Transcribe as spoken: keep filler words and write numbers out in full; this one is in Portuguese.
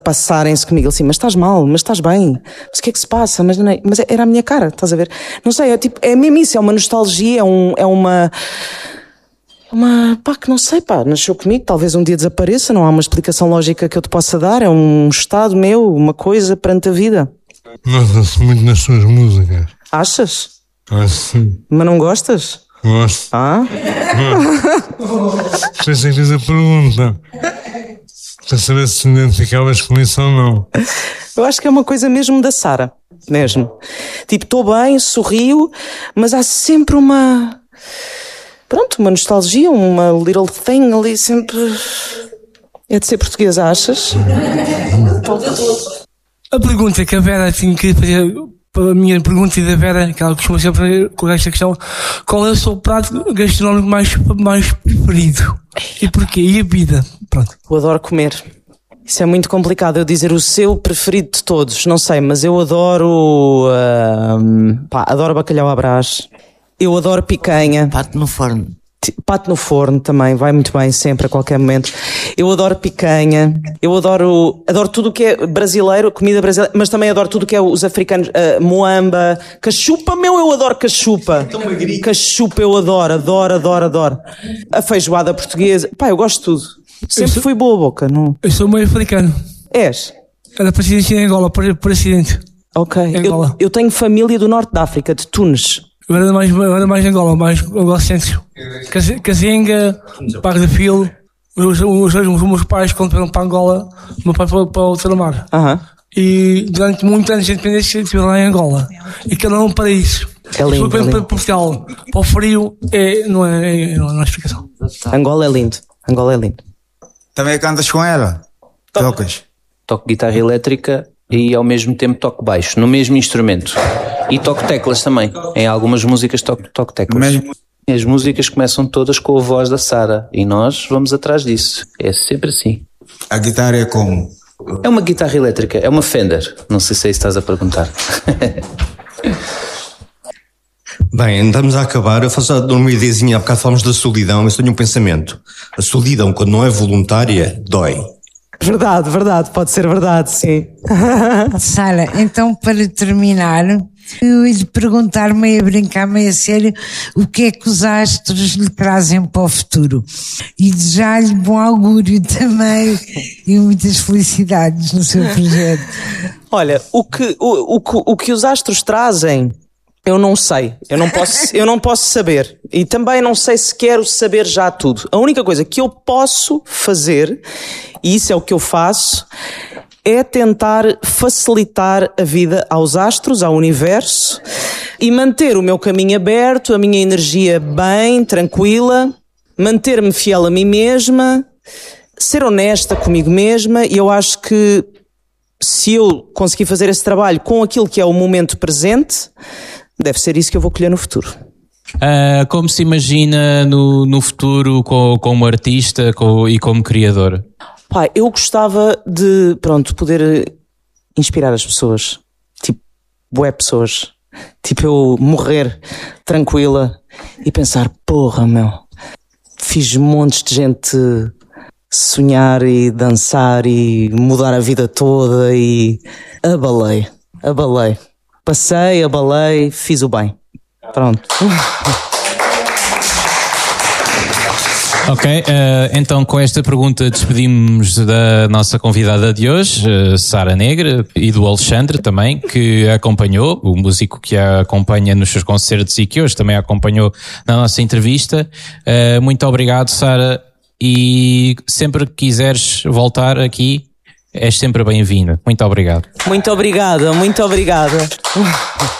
passarem-se comigo assim, mas estás mal, mas estás bem, mas o que é que se passa? Mas, não é, mas era a minha cara, estás a ver? Não sei, é tipo, é mesmo isso, é uma nostalgia, é, um, é uma... Uma, pá, que não sei, pá, nasceu comigo, talvez um dia desapareça, não há uma explicação lógica que eu te possa dar, é um estado meu, uma coisa perante a vida. Nota-se muito nas suas músicas. Achas? Acho sim. Mas não gostas? Gosto. Ah? Pensei que fiz a pergunta. Para saber se me identificavas com isso ou não. Eu acho que é uma coisa mesmo da Sara, mesmo. Tipo, estou bem, sorrio, mas há sempre uma... Pronto, uma nostalgia, uma little thing ali sempre... É de ser portuguesa, achas? A pergunta que a Vera tinha que fazer, a minha pergunta e da Vera, que ela costuma sempre fazer com esta questão, qual é o seu prato gastronómico mais, mais preferido? E porquê? E a vida? Pronto. Eu adoro comer. Isso é muito complicado, eu dizer o seu preferido de todos, não sei, mas eu adoro... Uh, pá, adoro bacalhau à Brás. Eu adoro picanha. Pato no forno. Pato no forno também, vai muito bem sempre, a qualquer momento. Eu adoro picanha, eu adoro, adoro tudo o que é brasileiro, comida brasileira, mas também adoro tudo o que é os africanos, uh, moamba, cachupa, meu, eu adoro cachupa. Cachupa eu adoro, adoro, adoro, adoro. A feijoada portuguesa, pá, eu gosto de tudo. Sempre sou, fui boa boca, não? Eu sou meio africano. És? Era para acidente em Angola, por, por acidente. Ok, eu, eu tenho família do norte da África, de Tunes. Eu era mais, eu era mais Angola, mais Angola Centro. Casinga, Parque da Filo. Os, os, os meus pais, quando foram para Angola, o meu pai foi para o Telemar. Uhum. E durante muitos anos de independência estive lá em Angola. E cada um para isso. É lindo. Para, para Portugal, para o frio, é, não, é, não há explicação. Angola é lindo. Angola é lindo. Também cantas com ela? Toco. Tocas? Toco guitarra elétrica e ao mesmo tempo toco baixo, no mesmo instrumento. E toco teclas também. Em algumas músicas toco, toco teclas. Mesmo... As músicas começam todas com a voz da Sara e nós vamos atrás disso. É sempre assim. A guitarra é como? É uma guitarra elétrica, é uma Fender. Não sei se é isso que estás a perguntar. Bem, andamos a acabar. Eu faço uma ideiazinha, há bocado falamos da solidão, mas tenho um pensamento. A solidão, quando não é voluntária, dói. Verdade, verdade, pode ser verdade, sim. Sara, então para terminar, eu ia lhe perguntar, meio a brincar, meio a sério, o que é que os astros lhe trazem para o futuro? E desejar-lhe bom augúrio também e muitas felicidades no seu projeto. Olha, o que, o, o, o que os astros trazem, eu não sei, eu não posso, eu não posso saber. E também não sei se quero saber já tudo. A única coisa que eu posso fazer, e isso é o que eu faço, é tentar facilitar a vida aos astros, ao universo, e manter o meu caminho aberto, a minha energia bem, tranquila, manter-me fiel a mim mesma, ser honesta comigo mesma, e eu acho que se eu conseguir fazer esse trabalho com aquilo que é o momento presente, deve ser isso que eu vou colher no futuro. Uh, como se imagina no, no futuro como, como artista como, e como criador? Pai, eu gostava de, pronto, poder inspirar as pessoas. Tipo, bué pessoas. Tipo, eu morrer tranquila e pensar, porra, meu, fiz montes de gente sonhar e dançar e mudar a vida toda e abalei, abalei. Passei, abalei, fiz o bem. Pronto. Ok, uh, então com esta pergunta despedimos da nossa convidada de hoje, uh, Sara Negra, e do Alexandre também, que a acompanhou, o músico que a acompanha nos seus concertos e que hoje também a acompanhou na nossa entrevista. Uh, muito obrigado, Sara, e sempre que quiseres voltar aqui, és sempre bem-vinda. Muito obrigado. Muito obrigada, muito obrigada.